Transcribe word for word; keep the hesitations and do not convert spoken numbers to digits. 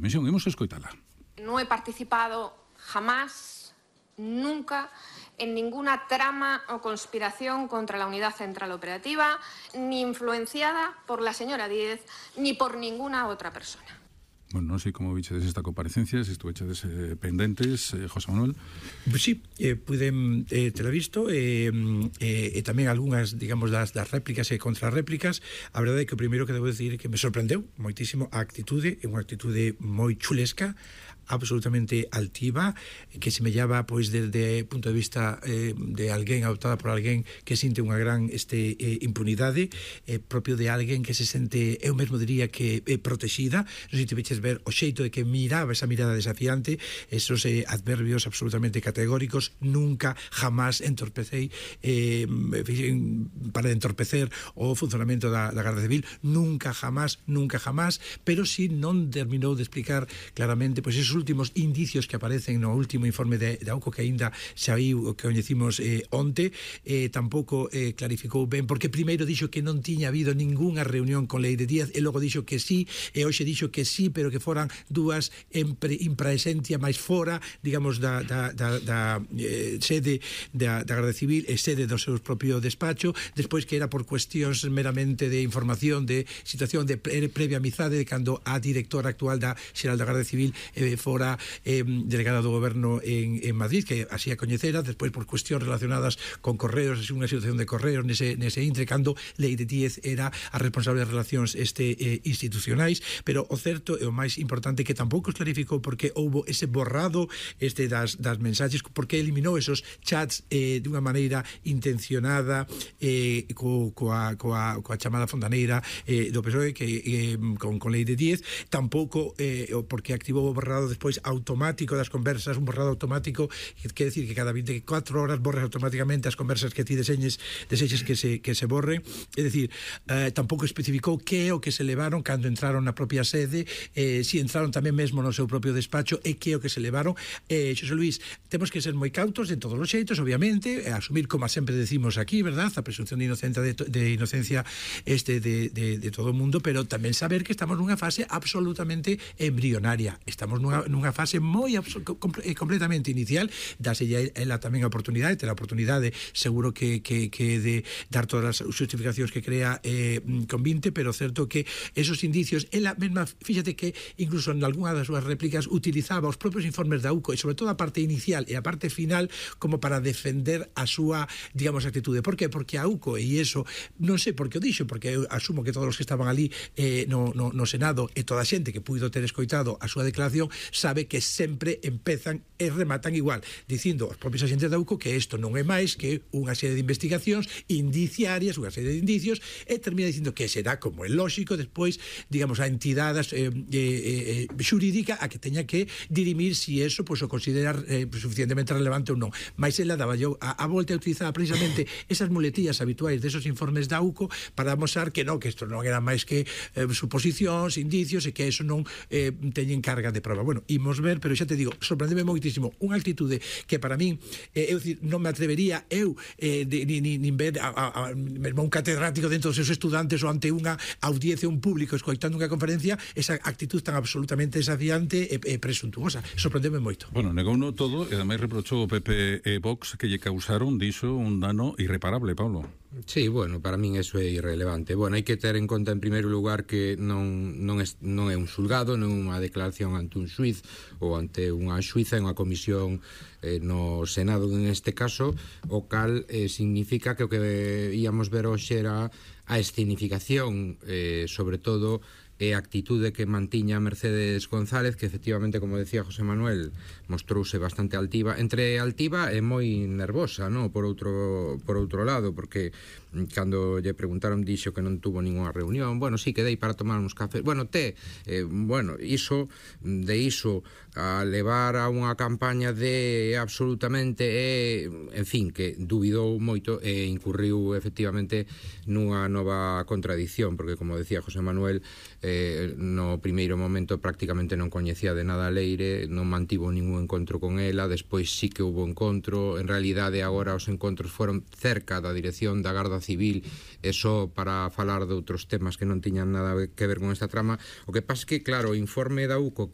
dimisión. Imos escoitala. No he participado jamás, nunca, en ninguna trama o conspiración contra la Unidad Central Operativa, ni influenciada por la señora Díez, ni por ninguna otra persona. Bueno, non sei como vichedes esta comparecencia, se estuvechedes eh, pendentes, eh, José Manuel. Pues sí, eh, pude eh, te la visto e eh, eh, tamén algunhas, digamos, das, das réplicas e contrarréplicas. A verdade é que o primeiro que debo decir é que me sorprendeu moitísimo a actitude, é unha actitude moi chulesca, absolutamente altiva, que semellaba pois desde o punto de vista eh, de alguén adoptada por alguén que sinte unha gran este eh, impunidade, eh, propio de alguén que se sente, eu mesmo diría que eh, protexida. Non sei se te veches ver o xeito de que miraba esa mirada desafiante, esos eh, adverbios absolutamente categóricos, nunca, jamás entorpecei eh, para entorpecer o funcionamento da, da Garda Civil, nunca, jamás, nunca, jamás, pero si non terminou de explicar claramente pois esos últimos indicios que aparecen no último informe de, de AUCO que aínda saiu, que coñecimos eh, onte, eh, tampouco eh, clarificou ben, porque primeiro dixo que non tiña habido ningunha reunión con Leire Díaz e logo dixo que sí, e hoxe dixo que sí, pero que foran dúas en, pre, en presencia máis fora, digamos, da, da, da, da eh, sede da, da Garda Civil e sede do seu propio despacho, despois que era por cuestións meramente de información, de situación de pre, previa amizade de cando a directora actual da Xeral da Garda Civil eh, fora eh, delegada do goberno en, en Madrid, que así a coñecera, despois por cuestións relacionadas con correos, así unha situación de correos nese, nese intre, cando Leire Díez era a responsable de relacións este eh, institucionais, pero o certo e o máis importante que tampouco os clarificou porque houbo ese borrado este das, das mensaxes, porque eliminou esos chats eh, de unha maneira intencionada eh, co, coa, coa, coa chamada fontaneira eh, do P S O E que, eh, con, con Leire Díez, tampouco eh, porque activou o borrado despois automático das conversas, un borrado automático, que quer decir que cada veinticuatro horas borras automáticamente as conversas que ti deseñes, deseñes que se, que se borren, é dicir, eh, tampouco especificou que é o que se levaron cando entraron na propia sede, eh, si entraron tamén mesmo no seu propio despacho e que é o que se levaron. eh, Xosé Luís, temos que ser moi cautos en todos os xeitos, obviamente, asumir, como sempre decimos aquí, verdad, a presunción de inocencia de, de inocencia este de, de, de todo o mundo, pero tamén saber que estamos nunha fase absolutamente embrionaria, estamos nunha, nunha fase moi comple, completamente inicial, daselle ela tamén a oportunidade, ter a oportunidade seguro que, que, que de dar todas as justificacións que crea eh, convinte, pero certo que esos indicios, ela mesma, fíxate que incluso en algunha das súas réplicas utilizaba os propios informes da AUCO e sobre todo a parte inicial e a parte final como para defender a súa, digamos, actitude. Por que? Porque a AUCO, e iso non sei por que o dixo, porque eu asumo que todos os que estaban ali eh, no, no, no Senado e toda a xente que puido ter escoitado a súa declaración sabe que sempre empezan e rematan igual, dicindo os propios agentes da AUCO que isto non é máis que unha serie de investigacións indiciarias, unha serie de indicios, e termina dicindo que será como é lógico despois, digamos, a entidade eh, eh, eh, xurídica a que teña que dirimir si eso pues, o considerar eh, suficientemente relevante ou non. Mais ela daba yo a, a volta a utilizar precisamente esas muletillas habituais desos informes da AUCO para mostrar que non, que isto non era máis que eh, suposicións, indicios e que eso non eh, teñen carga de prova. Bueno, imos ver, pero xa te digo, sorprendeme moitísimo unha actitude que para min eh, eu dicir, non me atrevería eu eh, de, ni, ni, ni ver a, a, a, mesmo un catedrático dentro dos seus estudantes ou ante unha audiencia, un público escoitando unha conferencia, esa actitud tan absolutamente desafiante e, e presuntuosa. Sorprendeme moito. Bueno, negouno todo e ademais reprochou o P P e Vox que lle causaron, dixo, un dano irreparable, Pablo. Sí, bueno, para min eso é irrelevante. Bueno, hai que ter en conta en primeiro lugar que non, non, é, non é un xulgado, non é unha declaración ante un xuiz ou ante unha xuiza, é unha comisión eh, no Senado neste caso, o cal eh, significa que o que íamos ver hoxe era a escenificación, eh, sobre todo e a actitude que mantiña Mercedes González, que efectivamente, como decía José Manuel, mostrouse bastante altiva, entre altiva e moi nervosa, no? Por outro por outro lado, porque cando lle preguntaron dixo que non tuvo ninguna reunión. Bueno, sí, quedei para tomar uns cafés. Bueno, te, eh, bueno, iso de iso a levar a unha campaña de absolutamente e, en fin, que dubidou moito e incurriu efectivamente nunha nova contradición, porque como decía José Manuel, eh, no primeiro momento prácticamente non coñecía de nada a Leire, non mantivo ningún encontro con ela, despois sí que hubo encontro, en realidade agora os encontros foron cerca da dirección da Garda Civil e só para falar de outros temas que non tiñan nada que ver con esta trama. O que pasa é que, claro, o informe da UCO